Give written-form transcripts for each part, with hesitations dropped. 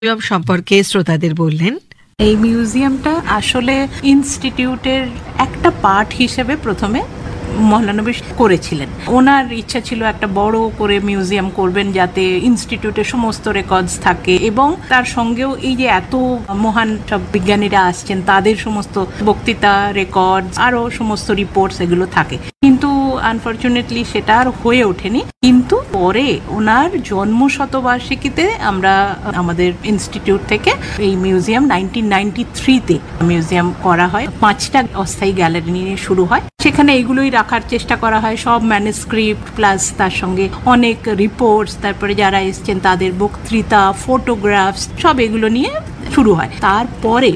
Museum সম্পর্কে শ্রোতাদের বললেন। এই মিউজিয়ামটা আসলে ইনস্টিটিউটের একটা পার্ট হিসেবে প্রথমে মহলানবিশ করেছিলেন। ওনার ইচ্ছা ছিল একটা বড় করে মিউজিয়াম করবেন যাতে ইনস্টিটিউটের সমস্ত রেকর্ডস থাকে এবং তার সঙ্গেও এই যে এত মহান সব বিজ্ঞানীরা আসছেন তাদের সমস্ত বক্তৃতা, রেকর্ড, আরো সমস্ত রিপোর্টস এগুলো থাকে। কিন্তু আনফরচুনেটলি সেটা আর হয়ে ওঠেনি। কিন্তু পরে ওনার জন্মশতবার্ষিকীতে আমরা আমাদের ইনস্টিটিউট থেকে এই মিউজিয়াম 1993-তে মিউজিয়াম করা হয়। 5টা অস্থায়ী গ্যালারি নিয়ে শুরু হয়। সেখানে এইগুলোই রাখার চেষ্টা করা হয়, সব ম্যানুস্ক্রিপ্ট প্লাস তার সঙ্গে অনেক রিপোর্টস, তারপরে যারা এসছেন তাদের বক্তৃতা, ফটোগ্রাফস, সব এগুলো নিয়ে শুরু হয়। তারপরে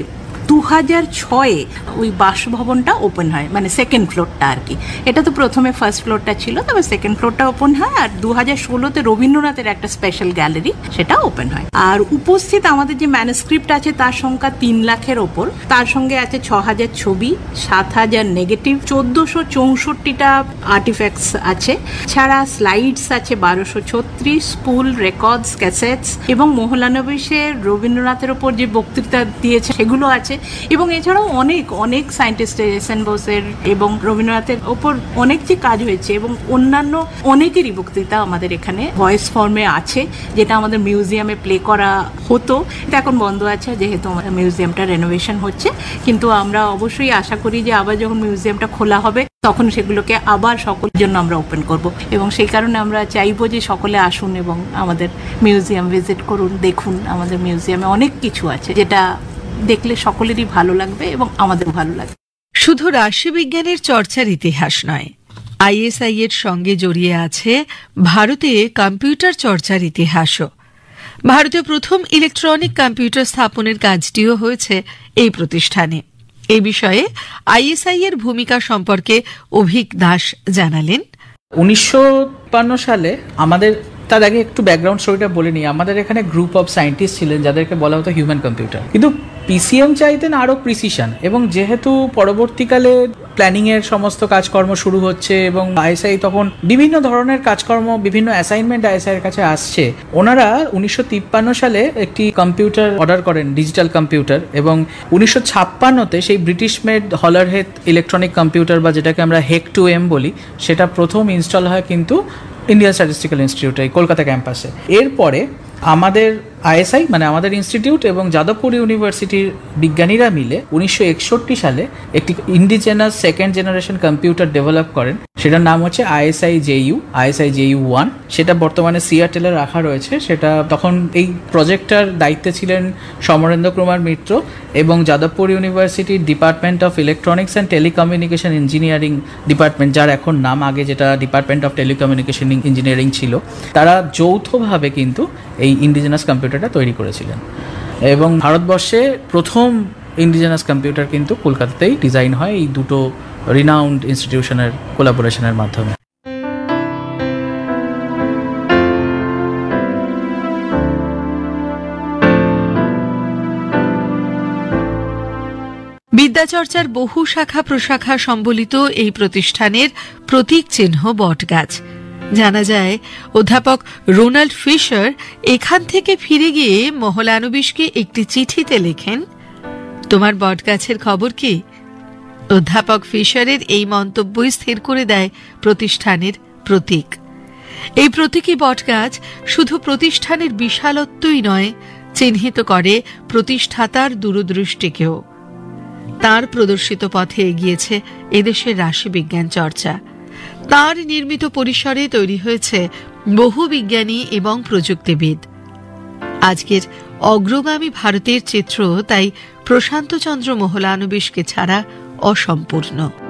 2006-এ ওই বাসভবনটা ওপেন হয়, মানে সেকেন্ড ফ্লোরটা আর কি। এটা তো প্রথমে ফার্স্ট ফ্লোরটা ছিল, তবে সেকেন্ড ফ্লোরটা ওপেন হয়। আর 2016-তে রবীন্দ্রনাথের একটা স্পেশাল গ্যালারি সেটা ওপেন হয়। আর উপস্থিত আমাদের যে ম্যানুস্ক্রিপ্ট আছে তার সংখ্যা 3 লাখের ওপর। তার সঙ্গে আছে 6000 ছবি, 7000 নেগেটিভ, 1464টা আর্টিফ্যাক্টস আছে। ছাড়া স্লাইডস আছে 1236, স্কুল রেকর্ডস, ক্যাসেটস এবং মহলানবিশের রবীন্দ্রনাথের ওপর যে বক্তৃতা দিয়েছে সেগুলো আছে। এবং এছাড়াও অনেক অনেক সায়েন্টিস্ট, এস এন বোসের এবং রবীন্দ্রনাথের ওপর অনেক যে কাজ হয়েছে এবং অন্যান্য অনেকেরই বক্তৃতা আমাদের এখানে ভয়েস ফর্মে আছে, যেটা আমাদের মিউজিয়ামে প্লে করা হতো। এটা এখন বন্ধ আছে যেহেতু আমাদের মিউজিয়ামটা রেনোভেশন হচ্ছে। কিন্তু আমরা অবশ্যই আশা করি যে আবার যখন মিউজিয়ামটা খোলা হবে তখন সেগুলোকে আবার সকলের জন্য আমরা ওপেন করব। এবং সেই কারণে আমরা চাইবো যে সকলে আসুন এবং আমাদের মিউজিয়াম ভিজিট করুন, দেখুন। আমাদের মিউজিয়ামে অনেক কিছু আছে যেটা দেখলে সকলেরই ভালো লাগবে এবং আমাদেরও ভালো লাগবে। শুধু রাশিবিজ্ঞানের চর্চার ইতিহাস নয়, আইএসআই এর সঙ্গে জড়িয়ে আছে ভারতে কম্পিউটার চর্চার ইতিহাসও। ভারতীয় প্রথম ইলেকট্রনিক কম্পিউটার স্থাপনের কাজটিও হয়েছে এই প্রতিষ্ঠানে। এই বিষয়ে আইএসআই এর ভূমিকা সম্পর্কে অভিক দাস জানালেন। 1952 সালে আমাদের, তার আগে একটু ব্যাকগ্রাউন্ড স্টোরিটা বলে নিই। আমাদের এখানে গ্রুপ অফ সায়েন্টিস্ট ছিলেন যাদেরকে বলা হতো হিউম্যান কম্পিউটার। কিন্তু পিসিএম চাইতেন আরও প্রিসিশন, এবং যেহেতু পরবর্তীকালে প্ল্যানিংয়ের সমস্ত কাজকর্ম শুরু হচ্ছে এবং আইএসআই তখন বিভিন্ন ধরনের কাজকর্ম, বিভিন্ন অ্যাসাইনমেন্ট আইএসআইয়ের কাছে আসছে, ওনারা 1953 সালে একটি কম্পিউটার অর্ডার করেন, ডিজিটাল কম্পিউটার। এবং 1956-তে সেই ব্রিটিশ মেড হলারহেড ইলেকট্রনিক কম্পিউটার, বা যেটাকে আমরা হেক 2M বলি, সেটা প্রথম ইনস্টল হয় কিন্তু ইন্ডিয়ান স্ট্যাটিস্টিক্যাল ইনস্টিটিউটে, কলকাতা ক্যাম্পাসে। এরপরে আমাদের আইএসআই মানে আমাদের ইনস্টিটিউট এবং যাদবপুর ইউনিভার্সিটির বিজ্ঞানীরা মিলে 1961 সালে একটি indigenous second generation computer develop করেন। সেটার নাম হচ্ছে আইএসআই জেইউ 1। সেটা বর্তমানে সিয়াটেলে রাখা রয়েছে। সেটা তখন এই প্রজেক্টটার দায়িত্বে ছিলেন সমরেন্দ্র কুমার মিত্র এবং যাদবপুর ইউনিভার্সিটির department of electronics and telecommunication engineering department, যার এখন নাম, আগে যেটা ডিপার্টমেন্ট অফ টেলিকমিউনিকেশন ইঞ্জিনিয়ারিং ছিল, তারা যৌথভাবে কিন্তু এই ইন্ডিজেনাস কম্পিউটারটা তৈরি করেছিলেন। এবং ভারতবর্ষে প্রথম ইন্ডিজেনাস কম্পিউটার কিন্তু কলকাতাতেই ডিজাইন হয় এই দুটো রিনাউন্ড ইনস্টিটিউশনের কোলাবোরেশনের মাধ্যমে। বিদ্যাচর্চার বহু শাখা প্রশাখা সম্বলিত এই প্রতিষ্ঠানের প্রতীক চিহ্ন বটগাছ। জানা যায় অধ্যাপক রোনাল্ড ফিশার এখান থেকে ফিরে গিয়ে মহলানবিশকে একটি চিঠিতে লেখেন, তোমার বটগাছের খবর কি? অধ্যাপক ফিশারের এই মন্তব্যই স্থির করে দেয় প্রতিষ্ঠানের প্রতীক। এই প্রতীকী বটগাছ শুধু প্রতিষ্ঠানের বিশালত্বই নয়, চিহ্নিত করে প্রতিষ্ঠাতার দূরদৃষ্টিকেও। তার প্রদর্শিত পথে এগিয়েছে এদেশের রাশিবিজ্ঞান চর্চা। তার নির্মিত পরিসরে তৈরি হয়েছে বহু বিজ্ঞানী এবং প্রযুক্তিবিদ। আজকের অগ্রগামী ভারতের চিত্র তাই প্রশান্তচন্দ্র মহলানবিশকে ছাড়া অসম্পূর্ণ।